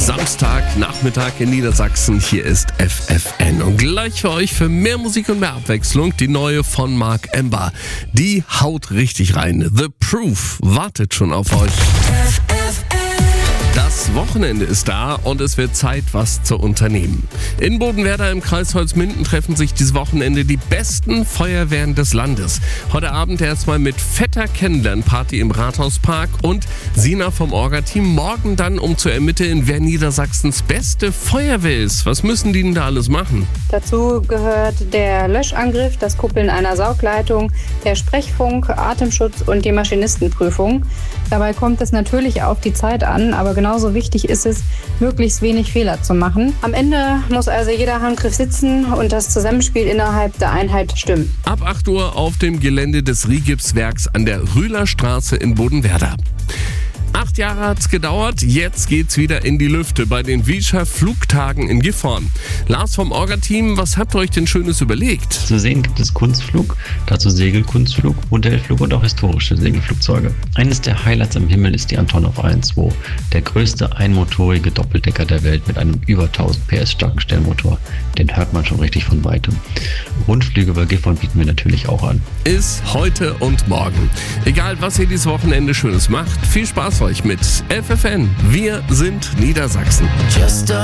Samstagnachmittag in Niedersachsen. Hier ist FFN. Und gleich für euch für mehr Musik und mehr Abwechslung die neue von Mark Ember. Die haut richtig rein. The Proof wartet schon auf euch. Das Wochenende ist da und es wird Zeit, was zu unternehmen. In Bodenwerder im Kreis Holzminden treffen sich dieses Wochenende die besten Feuerwehren des Landes. Heute Abend erstmal mit fetter Kennenlernparty im Rathauspark und Sina vom Orga-Team. Morgen dann, um zu ermitteln, wer Niedersachsens beste Feuerwehr ist. Was müssen die denn da alles machen? Dazu gehört der Löschangriff, das Kuppeln einer Saugleitung, der Sprechfunk, Atemschutz und die Maschinistenprüfung. Dabei kommt es natürlich auf die Zeit an, aber genauso wichtig ist es, möglichst wenig Fehler zu machen. Am Ende muss also jeder Handgriff sitzen und das Zusammenspiel innerhalb der Einheit stimmen. Ab 8 Uhr auf dem Gelände des Rigipswerks an der Rühler Straße in Bodenwerder. 8 Jahre hat's gedauert, jetzt geht's wieder in die Lüfte bei den Wiescher Flugtagen in Gifhorn. Lars vom Orga-Team, was habt ihr euch denn Schönes überlegt? Zu sehen gibt es Kunstflug, dazu Segelkunstflug, Modellflug und auch historische Segelflugzeuge. Eines der Highlights am Himmel ist die Antonov 1.2, der größte einmotorige Doppeldecker der Welt mit einem über 1000 PS starken Stellmotor. Den hört man schon richtig von weitem. Rundflüge über Gifhorn bieten wir natürlich auch an. Ist heute und morgen. Egal, was ihr dieses Wochenende Schönes macht, viel Spaß euch mit FFN. Wir sind Niedersachsen.